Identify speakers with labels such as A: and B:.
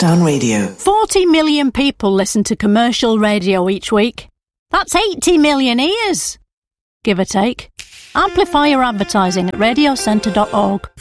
A: Lockdown Radio.
B: 40 million people listen to commercial radio each week. That's 80 million ears, give or take. Amplify your advertising at radiocentre.org.